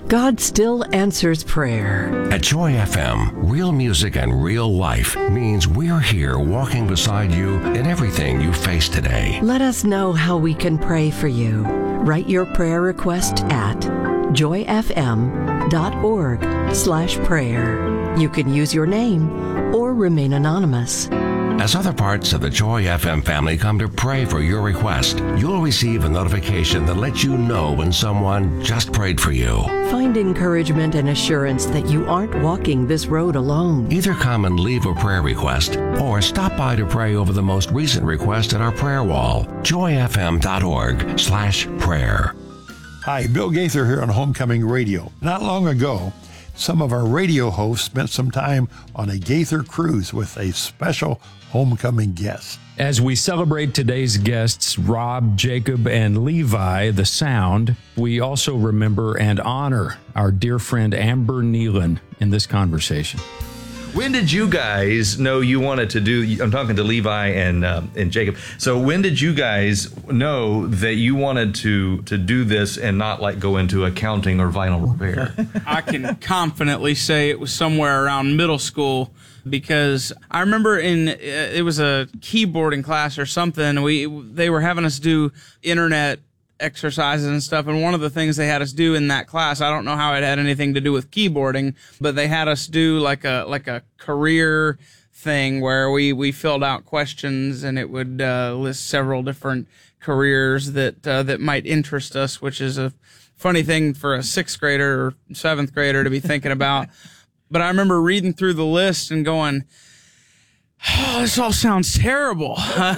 God still answers prayer. At Joy FM, real music and real life means we're here walking beside you in everything you face today. Let us know how we can pray for you. Write your prayer request at joyfm.org/prayer. You can use your name or remain anonymous. As other parts of the Joy FM family come to pray for your request, you'll receive a notification that lets you know when someone just prayed for you. Find encouragement and assurance that you aren't walking this road alone. Either come and leave a prayer request or stop by to pray over the most recent request at our prayer wall, joyfm.org/prayer. Hi, Bill Gaither here on Homecoming Radio. Not long ago, some of our radio hosts spent some time on a Gaither cruise with a special homecoming guest. As we celebrate today's guests, Rob, Jacob, and Levi, the sound, we also remember and honor our dear friend Amber Nealon in this conversation. When did you guys know you wanted to do, I'm talking to Levi and Jacob, so when did you guys know that you wanted to do this and not like go into accounting or vinyl repair? I can confidently say it was somewhere around middle school, because I remember it was a keyboarding class or something. They were having us do internet exercises and stuff, and one of the things they had us do in that class, I don't know how it had anything to do with keyboarding, but they had us do like a career thing where we filled out questions, and it would list several different careers that might interest us, which is a funny thing for a sixth grader or seventh grader to be thinking about. But I remember reading through the list and going, oh, this all sounds terrible.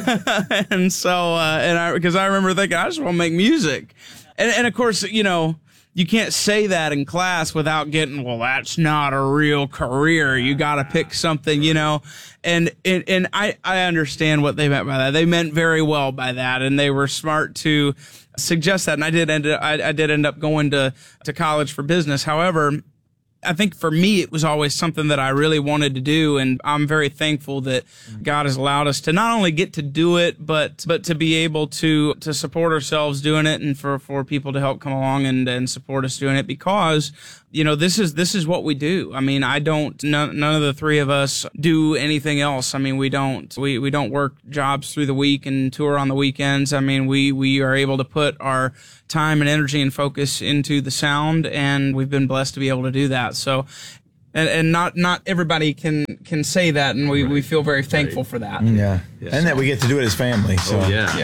And so, because I remember thinking, I just want to make music. And of course, you can't say that in class without getting, well, that's not a real career. You got to pick something, and I understand what they meant by that. They meant very well by that, and they were smart to suggest that. And I did end up going to college for business. However, I think for me, it was always something that I really wanted to do, and I'm very thankful that God has allowed us to not only get to do it, but to be able to support ourselves doing it, and for people to help come along and support us doing it, because this is what we do. I mean, none of the three of us do anything else. I mean, we don't work jobs through the week and tour on the weekends. I mean, we are able to put our time and energy and focus into the sound, and we've been blessed to be able to do that. So, and not everybody can say that, and we feel very thankful for that. Yeah. And that we get to do it as family. So. Oh, yeah.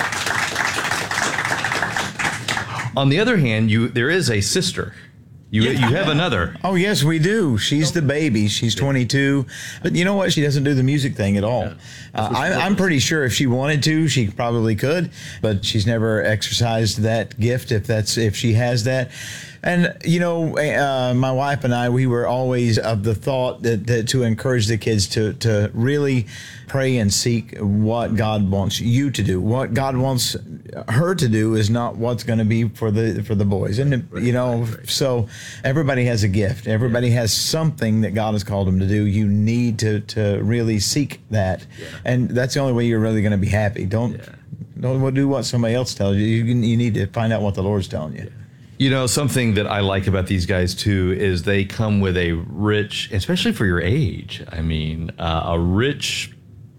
On the other hand, there is a sister. You have another. Oh, yes, we do. She's the baby. She's 22. But you know what? She doesn't do the music thing at all. I'm pretty sure if she wanted to, she probably could. But she's never exercised that gift if she has that. And, my wife and I, we were always of the thought that to encourage the kids to really pray and seek what God wants you to do. What God wants her to do is not what's going to be for the boys. And, so everybody has a gift. Everybody has something that God has called them to do. You need to really seek that. Yeah. And that's the only way you're really going to be happy. Don't do what somebody else tells you. You need to find out what the Lord's telling you. Something that I like about these guys, too, is they come with a rich, especially for your age, a rich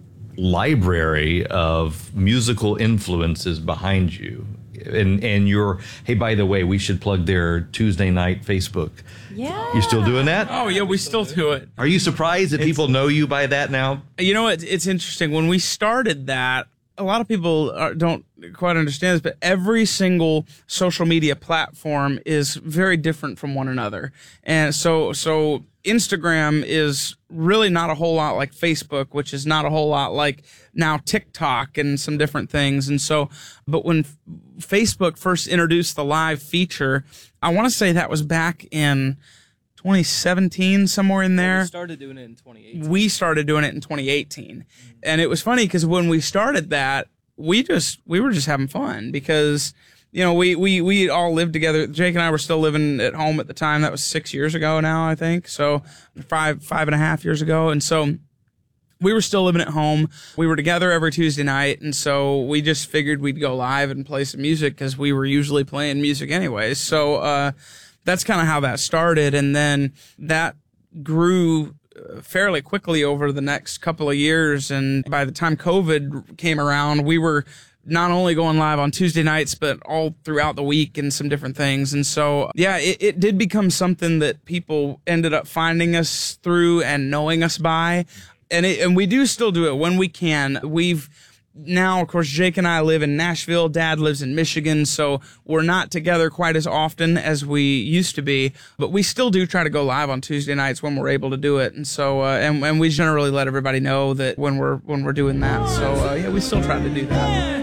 library of musical influences behind you. And hey, by the way, we should plug their Tuesday night Facebook. Yeah. You still doing that? Oh, yeah, we still do it. Are you surprised that people know you by that now? It's interesting. When we started that, a lot of people don't quite understand this, but every single social media platform is very different from one another. And so Instagram is really not a whole lot like Facebook, which is not a whole lot like now TikTok and some different things. And so, but when Facebook first introduced the live feature, I want to say that was back in 2017, somewhere in there. We started doing it in 2018. We started doing it in 2018. And it was funny because when we started that, we were just having fun because, we all lived together. Jake and I were still living at home at the time. That was 6 years ago now, I think. So 5.5 years ago. And so we were still living at home. We were together every Tuesday night. And so we just figured we'd go live and play some music because we were usually playing music anyways. So, that's kind of how that started. And then that grew fairly quickly over the next couple of years. And by the time COVID came around, we were not only going live on Tuesday nights, but all throughout the week and some different things. And so, yeah, it did become something that people ended up finding us through and knowing us by. And we do still do it when we can. We've now, of course, Jake and I live in Nashville. Dad lives in Michigan, so we're not together quite as often as we used to be. But we still do try to go live on Tuesday nights when we're able to do it. And so, and we generally let everybody know that when we're doing that. So, yeah, we still try to do that.